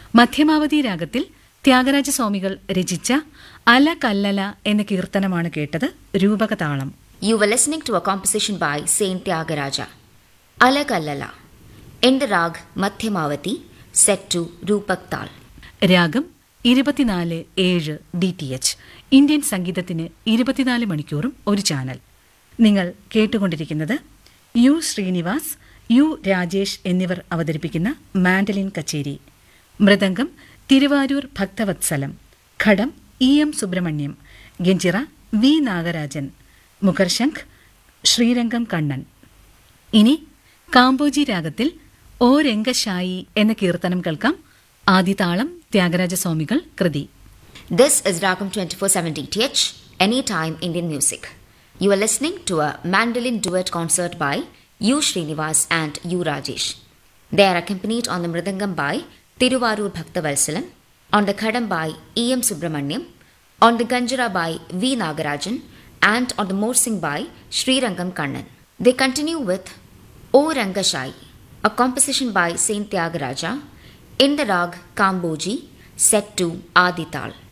മധ്യമാവധി രാഗത്തിൽ ത്യാഗരാജസ്വാമികൾ രചിച്ച അല കല്ലല എന്ന കീർത്തനമാണ് കേട്ടത്. രൂപകതാളം. You were listening to a composition by Saint Tyagaraja. Ala Kallala. In the rag Madhyamavati, set to Rupak Tal. രാഗം 24/7 DTH. Indian സംഗീതത്തിന് 24 മണിക്കൂറും ഒരു ചാനൽ. നിങ്ങൾ കേട്ടുകൊണ്ടിരിക്കുന്നത് യു ശ്രീനിവാസ്, യു രാജേഷ് എന്നിവർ അവതരിപ്പിക്കുന്ന മാൻഡലിൻ കച്ചേരി. മൃദംഗം തിരുവാരൂർ ഭക്തവത്സലം, ഘടം EM സുബ്രഹ്മണ്യം, ഗഞ്ചിറ വി നാഗരാജൻ, മുഖർശംഖ് ശ്രീരംഗം കണ്ണൻ. ഇനി കാമ്പോജി രാഗത്തിൽ ഓ രംഗശായി എന്ന കീർത്തനം കേൾക്കാം. ആദിതാളം ത്യാഗരാജസ്വാമികൾ കൃതി. This is Ragam 24/7 DTH, Anytime Indian Music. You are listening to a mandolin duet concert by U. Srinivas and U. Rajesh. They are accompanied on the mridangam by Tiruvarur Bhaktavalsalam, on the khadam by EM Subramaniam, on the ganjara by V. Nagarajan, and on the morsing by Srirangam Kannan. They continue with O Rangashai, a composition by Saint Tyagaraja, in the rag Kamboji, set to Adital.